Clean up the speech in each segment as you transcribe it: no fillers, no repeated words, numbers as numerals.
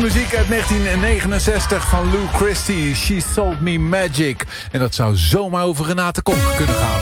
Muziek uit 1969 van Lou Christie. She Sold Me Magic. En dat zou zomaar over Renate Konk kunnen gaan.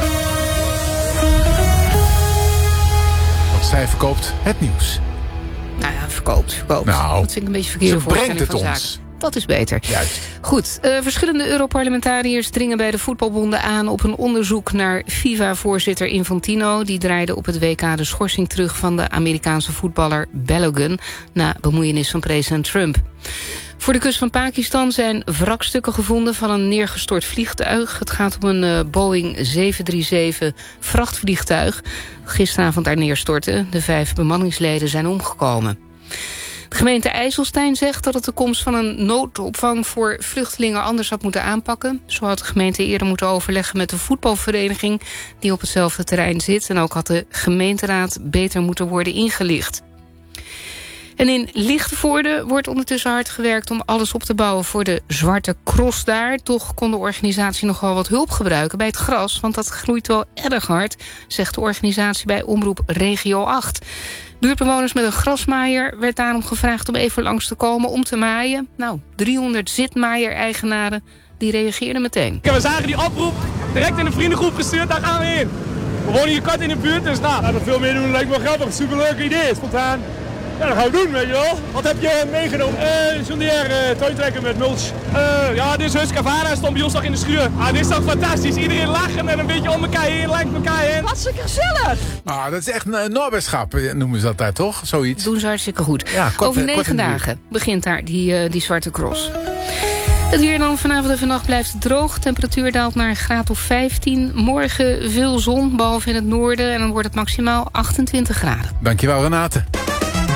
Want zij verkoopt het nieuws. Nou ja, verkoopt. Nou, dat vind ik een beetje verkeerde voorstelling brengt het van ons. zaken. Dat is beter. Juist. Goed, verschillende Europarlementariërs dringen bij de voetbalbonden aan op een onderzoek naar FIFA-voorzitter Infantino. Die draaide op het WK de schorsing terug van de Amerikaanse voetballer Balogun na bemoeienis van president Trump. Voor de kust van Pakistan zijn wrakstukken gevonden van een neergestort vliegtuig. Het gaat om een Boeing 737 vrachtvliegtuig. Gisteravond daar neerstortte. De 5 bemanningsleden zijn omgekomen. De gemeente IJsselstein zegt dat het de komst van een noodopvang voor vluchtelingen anders had moeten aanpakken. Zo had de gemeente eerder moeten overleggen met de voetbalvereniging die op hetzelfde terrein zit. En ook had de gemeenteraad beter moeten worden ingelicht. En in Lichtenvoorde wordt ondertussen hard gewerkt om alles op te bouwen voor de Zwarte Cross daar. Toch kon de organisatie nog wel wat hulp gebruiken bij het gras, want dat groeit wel erg hard, zegt de organisatie bij Omroep Regio 8. Buurtbewoners met een grasmaaier werd daarom gevraagd om even langs te komen om te maaien. 300 zitmaaier-eigenaren die reageerden meteen. We zagen die oproep, direct in de vriendengroep gestuurd, daar gaan we heen. We wonen hier kort in de buurt, dus dat veel meer doen lijkt me wel grappig. Superleuk idee, spontaan. Ja, dat gaan we doen, weet je wel. Wat heb je meegenomen? John Deere tuintrekker met mulch. Dit is Husqvarna, stond bij ons nog in de schuur. Dit is toch fantastisch. Iedereen lachen en een beetje om elkaar heen, langs elkaar heen. Hartstikke gezellig. Dat is echt een Norberdschap, noemen ze dat daar toch? Zoiets. Doen ze hartstikke goed. Ja, Over 9 dagen begint daar die Zwarte Cross. Het weer dan vanavond en vannacht blijft het droog. Temperatuur daalt naar een graad of 15. Morgen veel zon, behalve in het noorden. En dan wordt het maximaal 28 graden. Dankjewel, Renate.